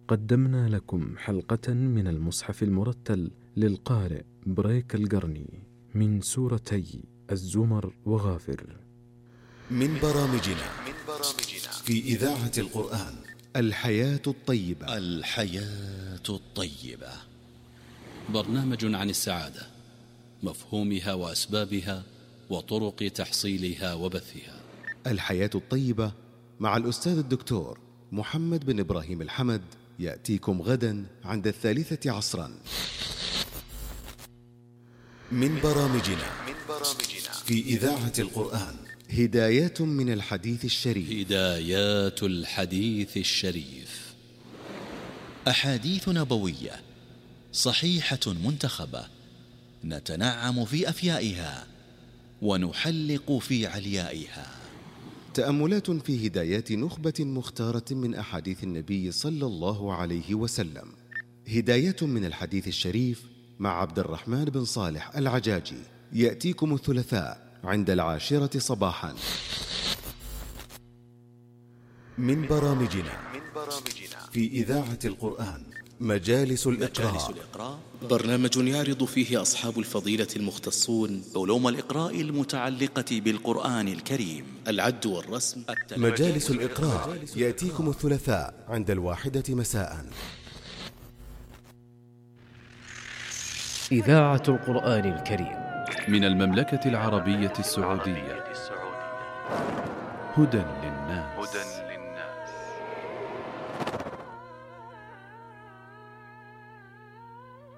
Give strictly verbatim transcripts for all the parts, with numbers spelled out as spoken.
قدمنا لكم حلقة من المصحف المرتل للقارئ بريك القرني من سورتي الزمر وغافر، من برامجنا في إذاعة القرآن الحياة الطيبة. الحياة الطيبة برنامج عن السعادة، مفهومها وأسبابها وطرق تحصيلها وبثها. الحياة الطيبة مع الأستاذ الدكتور محمد بن إبراهيم الحمد يأتيكم غدا عند الثالثة عصرا. من برامجنا في إذاعة القرآن هدايات من الحديث الشريف. هدايات الحديث الشريف، أحاديث نبوية صحيحة منتخبة، نتنعم في أفيائها ونحلق في عليائها. تأملات في هدايات نخبة مختارة من أحاديث النبي صلى الله عليه وسلم. هدايات من الحديث الشريف مع عبد الرحمن بن صالح العجاجي، يأتيكم الثلاثاء عند العاشرة صباحا. من برامجنا في إذاعة القرآن مجالس الإقراء، برنامج يعرض فيه أصحاب الفضيلة المختصون علوم الإقراء المتعلقة بالقرآن الكريم، العد والرسم. مجالس الإقراء يأتيكم الثلاثاء عند الواحدة مساء. إذاعة القرآن الكريم من المملكة العربية السعودية. هدى للناس.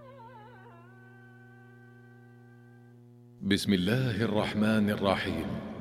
بسم الله الرحمن الرحيم.